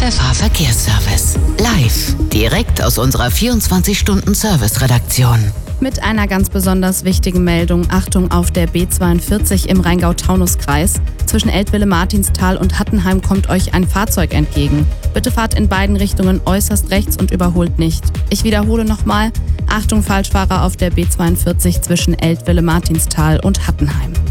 FH Verkehrsservice. Live, direkt aus unserer 24-Stunden-Service-Redaktion. Mit einer ganz besonders wichtigen Meldung. Achtung auf der B42 im Rheingau-Taunus-Kreis. Zwischen Eltville-Martinsthal und Hattenheim kommt euch ein Fahrzeug entgegen. Bitte fahrt in beiden Richtungen äußerst rechts und überholt nicht. Ich wiederhole nochmal. Achtung Falschfahrer auf der B42 zwischen Eltville-Martinsthal und Hattenheim.